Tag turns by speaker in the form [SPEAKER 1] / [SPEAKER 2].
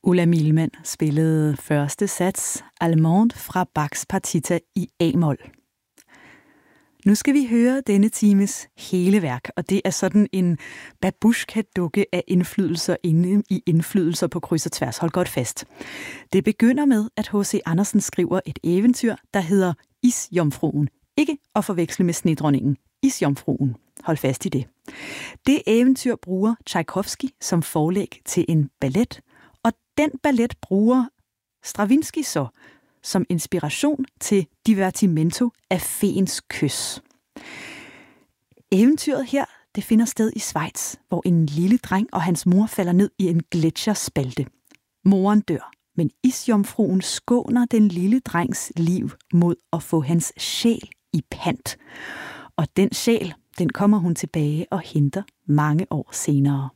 [SPEAKER 1] Ulla Milman spillede første sats Allemande fra Bachs partita i A-mol. Nu skal vi høre denne times hele værk, og det er sådan en babushka-dukke af indflydelser inde i indflydelser på kryds og tværs. Hold godt fast. Det begynder med, at H.C. Andersen skriver et eventyr, der hedder Isjomfruen. Ikke at forveksle med Snedronningen. Isjomfruen. Hold fast i det. Det eventyr bruger Tchaikovsky som forlæg til en ballet, og den ballet bruger Stravinsky så som inspiration til Divertimento af Feens kys. Eventyret her, det finder sted i Schweiz, hvor en lille dreng og hans mor falder ned i en gletsjerspalte. Moren dør, men isjomfruen skåner den lille drengs liv mod at få hans sjæl i pant. Og den sjæl, den kommer hun tilbage og henter mange år senere.